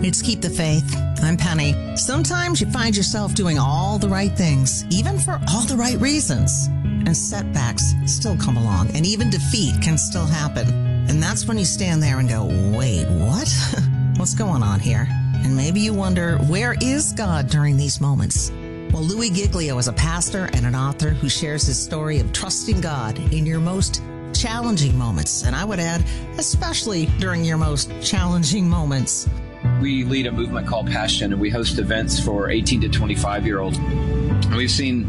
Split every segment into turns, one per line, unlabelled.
It's Keep the Faith. I'm Penny. Sometimes you find yourself doing all the right things, even for all the right reasons. And setbacks still come along, and even defeat can still happen. And that's when you stand there and go, wait, what? What's going on here? And maybe you wonder, where is God during these moments? Well, Louis Giglio is a pastor and an author who shares his story of trusting God in your most challenging moments. And I would add, especially during your most challenging moments.
We lead a movement called Passion, and we host events for 18 to 25-year-olds. We've seen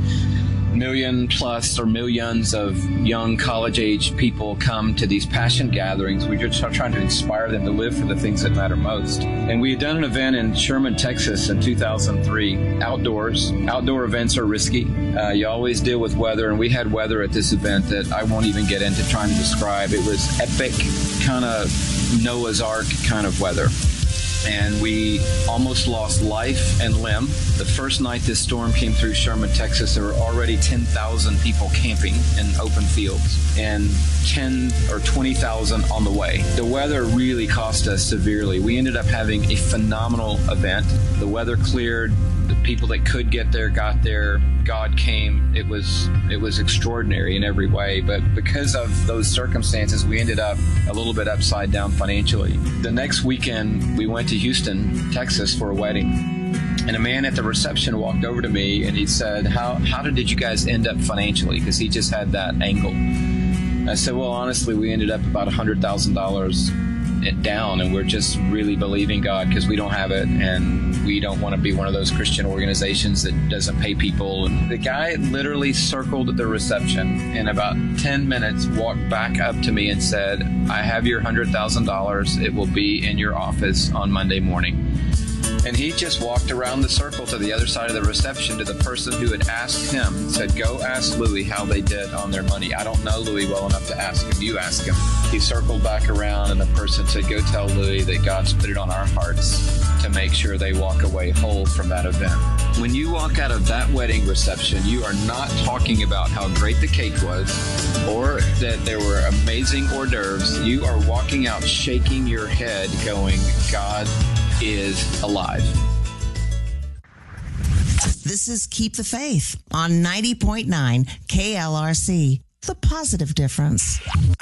millions of young college-age people come to these Passion gatherings. We're just trying to inspire them to live for the things that matter most. And we had done an event in Sherman, Texas in 2003, outdoors. Outdoor events are risky. You always deal with weather, and we had weather at this event that I won't even get into trying to describe. It was epic, kind of Noah's Ark kind of weather. And we almost lost life and limb. The first night this storm came through Sherman, Texas, there were already 10,000 people camping in open fields and 10 or 20,000 on the way. The weather really cost us severely. We ended up having a phenomenal event. The weather cleared. The people that could get there got there. God came. It was extraordinary in every way. But because of those circumstances, we ended up a little bit upside down financially. The next weekend, we went to Houston, Texas for a wedding. And a man at the reception walked over to me and he said, how did you guys end up financially? Because he just had that angle. I said, well, honestly, we ended up about $100,000 down, and we're just really believing God because we don't have it, and we don't want to be one of those Christian organizations that doesn't pay people. And the guy literally circled the reception in about 10 minutes, walked back up to me and said, I have your $100,000. It will be in your office on Monday morning. And he just walked around the circle to the other side of the reception to the person who had asked him, said, go ask Louis how they did on their money. I don't know Louis well enough to ask him. You ask him. He circled back around and the person said, go tell Louis that God's put it on our hearts to make sure they walk away whole from that event. When you walk out of that wedding reception, you are not talking about how great the cake was or that there were amazing hors d'oeuvres. You are walking out shaking your head going, God is alive.
This is Keep the Faith on 90.9 KLRC, The Positive Difference.